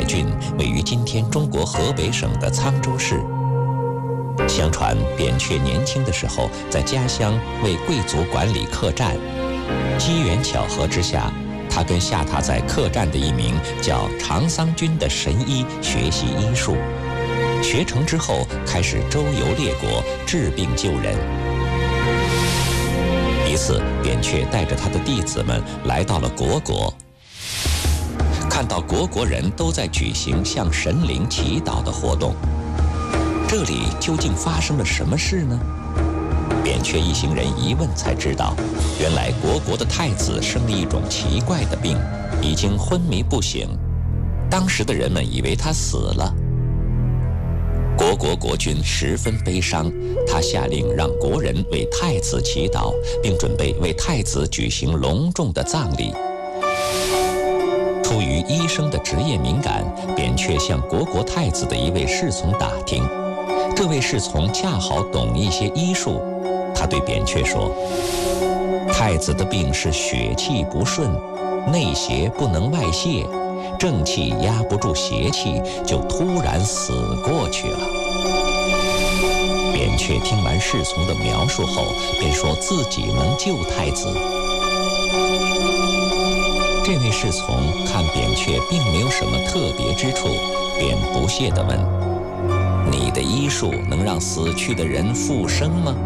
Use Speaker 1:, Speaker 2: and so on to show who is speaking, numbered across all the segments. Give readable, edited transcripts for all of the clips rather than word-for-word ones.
Speaker 1: 郡位于今天中国河北省的沧州市。相传扁鹊年轻的时候在家乡为贵族管理客栈，机缘巧合之下，他跟下榻在客栈的一名叫常桑君的神医学习医术。学成之后，开始周游列国，治病救人。一次，扁鹊带着他的弟子们来到了虢国，看到虢国人都在举行向神灵祈祷的活动，这里究竟发生了什么事呢？扁鹊一行人一问才知道，原来虢国的太子生了一种奇怪的病，已经昏迷不醒。当时的人们以为他死了。虢国国君十分悲伤，他下令让国人为太子祈祷，并准备为太子举行隆重的葬礼。出于医生的职业敏感，扁鹊向虢国太子的一位侍从打听，这位侍从恰好懂一些医术。他对扁鹊说，太子的病是血气不顺，内邪不能外泄，正气压不住邪气，就突然死过去了。扁鹊听完侍从的描述后，便说自己能救太子。这位侍从看扁鹊并没有什么特别之处，便不屑地问，你的医术能让死去的人复生吗？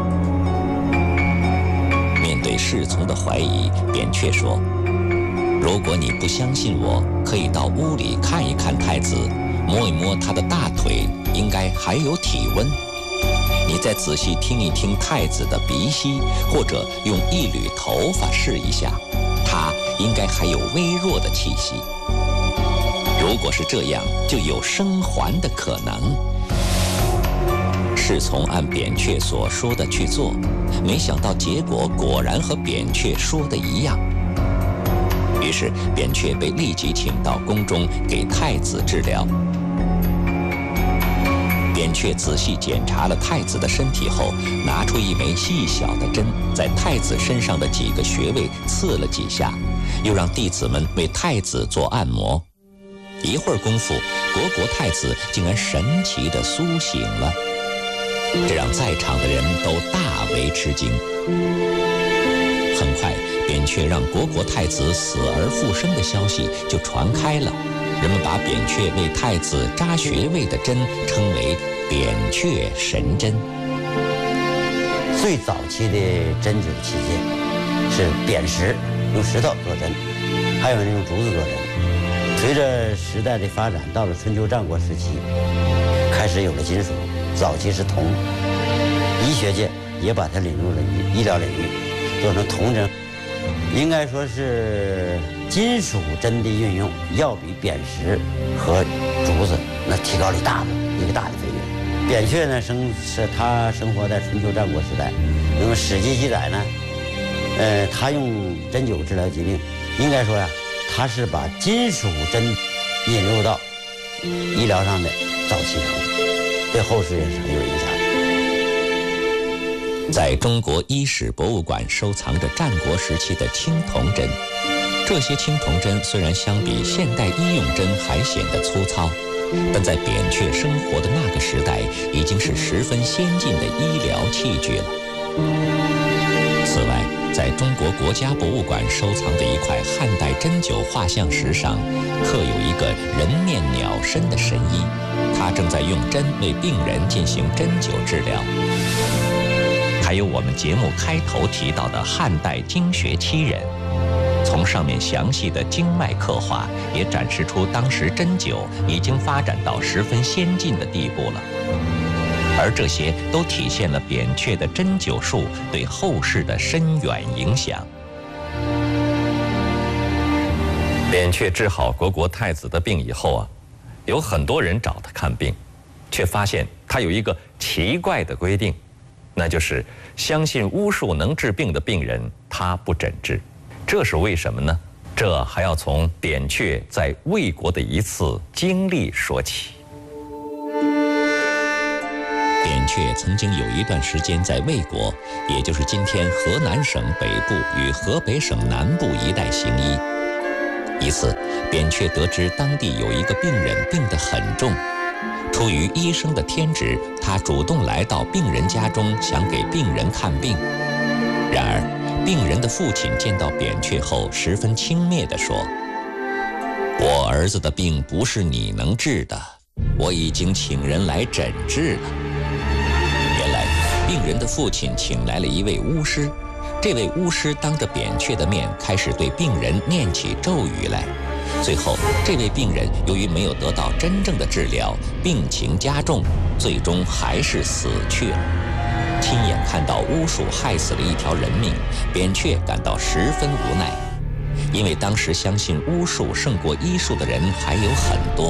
Speaker 1: 面对侍从的怀疑，扁鹊说，如果你不相信我，可以到屋里看一看太子，摸一摸他的大腿，应该还有体温。你再仔细听一听太子的鼻息，或者用一缕头发试一下，他应该还有微弱的气息。如果是这样，就有生还的可能。侍从按扁鹊所说的去做，没想到结果果然和扁鹊说的一样。于是扁鹊被立即请到宫中给太子治疗。扁鹊仔细检查了太子的身体后，拿出一枚细小的针，在太子身上的几个穴位刺了几下，又让弟子们为太子做按摩。一会儿功夫，虢国太子竟然神奇地苏醒了，这让在场的人都大为吃惊。很快，扁鹊让虢国太子死而复生的消息就传开了，人们把扁鹊为太子扎穴位的针称为扁鹊神针。
Speaker 2: 最早期的针灸器械是扁石，用石头做针，还有人用竹子做针。随着时代的发展，到了春秋战国时期，开始有了金属，早期是铜，医学界也把它引入了医疗领域，做成铜针。应该说是金属针的运用要比扁石和竹子那提高了一个大的飞跃。扁鹊呢他生活在春秋战国时代，那么《史记》记载呢，他用针灸治疗疾病，应该说呀，他是把金属针引入到医疗上的早期人物，对后世也是很有影响的。
Speaker 1: 在中国医史博物馆收藏着战国时期的青铜针，这些青铜针虽然相比现代医用针还显得粗糙，但在扁鹊生活的那个时代，已经是十分先进的医疗器具了。此外，在中国国家博物馆收藏的一块汉代针灸画像石上，刻有一个人面鸟身的神医，他正在用针为病人进行针灸治疗。还有我们节目开头提到的汉代经学七人，从上面详细的经脉刻画，也展示出当时针灸已经发展到十分先进的地步了。而这些都体现了扁鹊的针灸术对后世的深远影响。扁鹊治好虢国太子的病以后啊，有很多人找他看病，却发现他有一个奇怪的规定，那就是相信巫术能治病的病人，他不诊治。这是为什么呢？这还要从扁鹊在魏国的一次经历说起。扁鹊曾经有一段时间在魏国，也就是今天河南省北部与河北省南部一带行医。 一次，扁鹊得知当地有一个病人病得很重，出于医生的天职，他主动来到病人家中，想给病人看病。然而，病人的父亲见到扁鹊后，十分轻蔑地说：“我儿子的病不是你能治的，我已经请人来诊治了。”原来，病人的父亲请来了一位巫师，这位巫师当着扁鹊的面开始对病人念起咒语来。最后，这位病人由于没有得到真正的治疗，病情加重，最终还是死去了。亲眼看到巫术害死了一条人命，扁鹊感到十分无奈，因为当时相信巫术胜过医术的人还有很多。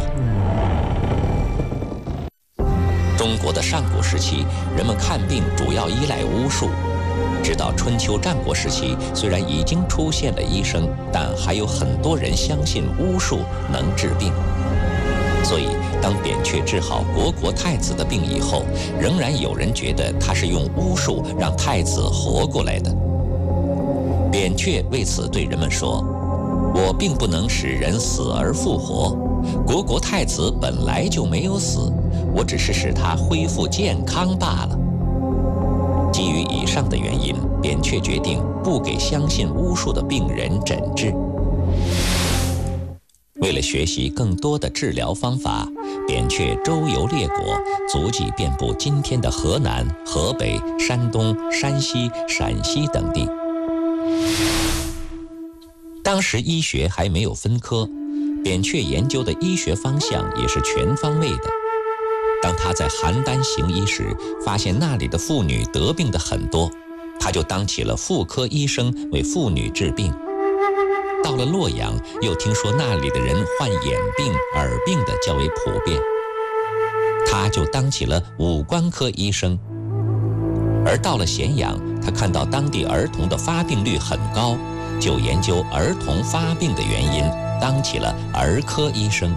Speaker 1: 中国的上古时期，人们看病主要依赖巫术。直到春秋战国时期，虽然已经出现了医生，但还有很多人相信巫术能治病。所以，当扁鹊治好虢国太子的病以后，仍然有人觉得他是用巫术让太子活过来的。扁鹊为此对人们说：“我并不能使人死而复活，虢国太子本来就没有死，我只是使他恢复健康罢了。”基于以上的原因，扁鹊决定不给相信巫术的病人诊治。为了学习更多的治疗方法，扁鹊周游列国，足迹遍布今天的河南、河北、山东、山西、陕西等地。当时医学还没有分科，扁鹊研究的医学方向也是全方位的。当他在邯郸行医时，发现那里的妇女得病的很多，他就当起了妇科医生，为妇女治病。到了洛阳，又听说那里的人患眼病、耳病的较为普遍，他就当起了五官科医生。而到了咸阳，他看到当地儿童的发病率很高，就研究儿童发病的原因，当起了儿科医生。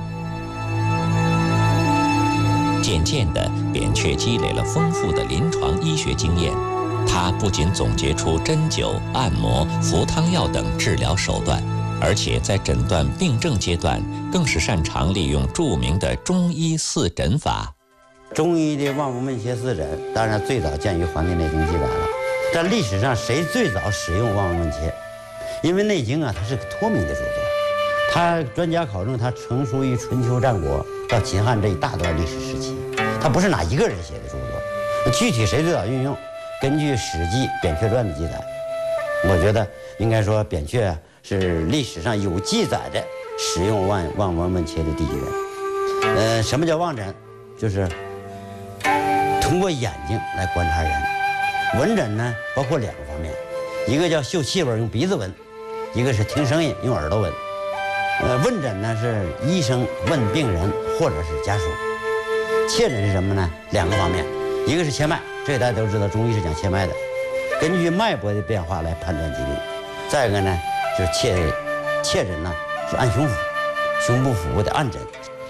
Speaker 1: 渐渐的，扁鹊积累了丰富的临床医学经验。他不仅总结出针灸、按摩、服汤药等治疗手段，而且在诊断病症阶段，更是擅长利用著名的中医四诊法。
Speaker 2: 中医的望闻问切四诊，当然最早见于《黄帝内经》记载了。在历史上，谁最早使用望闻问切？因为《内经》它是个脱敏的著作，它专家考证它成书于春秋战国到秦汉这一大段历史时期，它不是哪一个人写的著作。具体谁最早运用，根据《史记·扁鹊传》的记载，我觉得应该说扁鹊是历史上有记载的使用望闻问切的第一人。什么叫望诊？就是通过眼睛来观察人。闻诊呢，包括两个方面，一个叫嗅气味，用鼻子闻；一个是听声音，用耳朵闻。问诊呢是医生问病人或者是家属。切诊是什么呢？两个方面，一个是切脉，这个大家都知道，中医是讲切脉的，根据脉搏的变化来判断疾病。再一个呢，就是切诊呢是按胸腹，胸部腹部的按诊。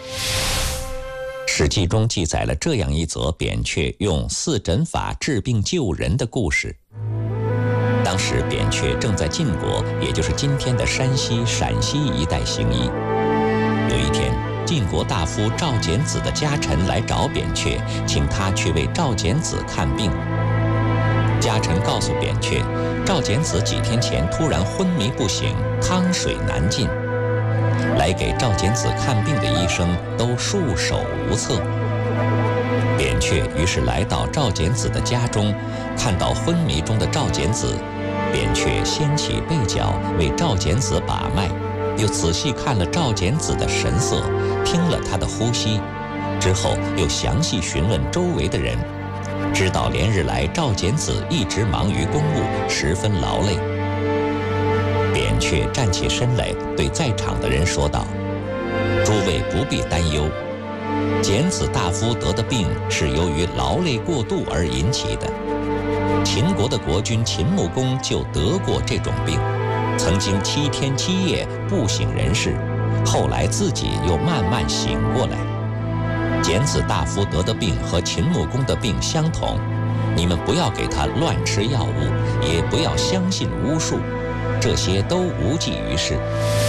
Speaker 1: 《史记》中记载了这样一则扁鹊用四诊法治病救人的故事。当时扁鹊正在晋国，也就是今天的山西、陕西一带行医。有一天，晋国大夫赵简子的家臣来找扁鹊，请他去为赵简子看病。家臣告诉扁鹊，赵简子几天前突然昏迷不醒，汤水难进。来给赵简子看病的医生都束手无策。扁鹊于是来到赵简子的家中，看到昏迷中的赵简子，扁鹊掀起被角为赵简子把脉，又仔细看了赵简子的神色，听了他的呼吸，之后又详细询问周围的人，知道连日来赵简子一直忙于公务，十分劳累。扁鹊站起身来，对在场的人说道：“诸位不必担忧，简子大夫得的病是由于劳累过度而引起的。秦国的国君秦穆公就得过这种病，曾经7天7夜不省人事，后来自己又慢慢醒过来。简子大夫得的病和秦穆公的病相同，你们不要给他乱吃药物，也不要相信巫术，这些都无济于事。”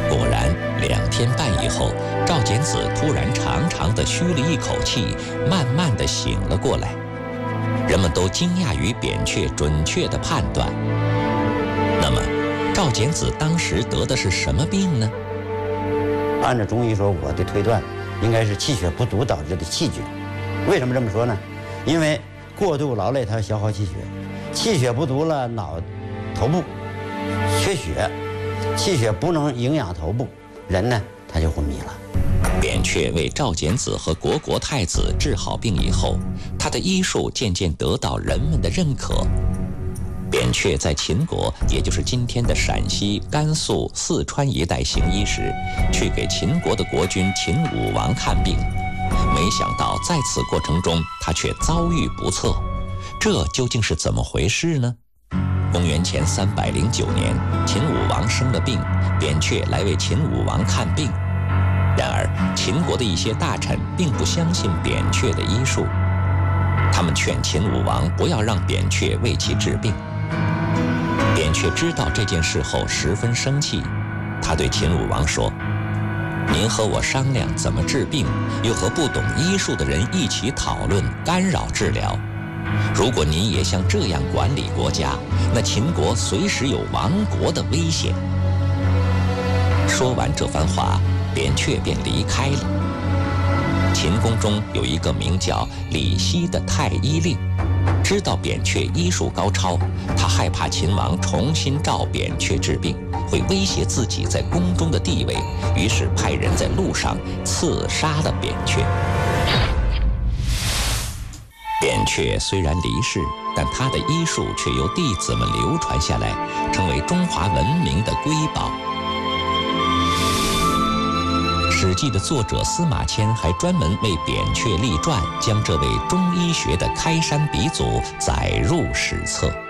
Speaker 1: 果然，2天半以后，赵简子突然长长地吁了一口气，慢慢地醒了过来。人们都惊讶于扁鹊准确的判断。那么，赵简子当时得的是什么病呢？
Speaker 2: 按照中医说，我的推断应该是气血不足导致的气绝。为什么这么说呢？因为过度劳累它要消耗气血，气血不足了，头部缺血，气血不能营养头部，人呢他就昏迷了。
Speaker 1: 扁鹊为赵简子和国太子治好病以后，他的医术渐渐得到人们的认可。扁鹊在秦国，也就是今天的陕西、甘肃、四川一带行医时，去给秦国的国君秦武王看病，没想到在此过程中他却遭遇不测，这究竟是怎么回事呢？公元前309年，秦武王生了病，扁鹊来为秦武王看病。然而，秦国的一些大臣并不相信扁鹊的医术，他们劝秦武王不要让扁鹊为其治病。扁鹊知道这件事后十分生气，他对秦武王说：“您和我商量怎么治病，又和不懂医术的人一起讨论，干扰治疗。如果您也像这样管理国家，那秦国随时有亡国的危险。”说完这番话，扁鹊便离开了。秦宫中有一个名叫李希的太医令，知道扁鹊医术高超，他害怕秦王重新召扁鹊治病，会威胁自己在宫中的地位，于是派人在路上刺杀了扁鹊。扁鹊虽然离世，但他的医术却由弟子们流传下来，成为中华文明的瑰宝。《史记》的作者司马迁还专门为扁鹊立传，将这位中医学的开山鼻祖载入史册。